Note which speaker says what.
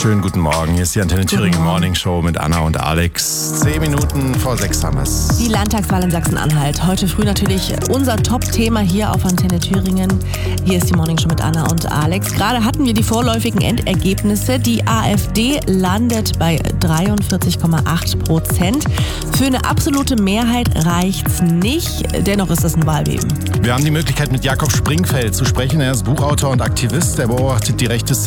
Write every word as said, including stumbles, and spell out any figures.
Speaker 1: Schönen guten Morgen. Hier ist die Antenne Thüringen Morning Show mit Anna und Alex. Zehn Minuten vor sechs haben wir's.
Speaker 2: Die Landtagswahl in Sachsen-Anhalt. Heute früh natürlich unser Top-Thema hier auf Antenne Thüringen. Hier ist die Morning Show mit Anna und Alex. Gerade hatten wir die vorläufigen Endergebnisse. Die AfD landet bei dreiundvierzig Komma acht Prozent. Für eine absolute Mehrheit reicht's nicht. Dennoch ist das ein Wahlbeben.
Speaker 1: Wir haben die Möglichkeit, mit Jakob Springfeld zu sprechen. Er ist Buchautor und Aktivist. Er beobachtet die rechte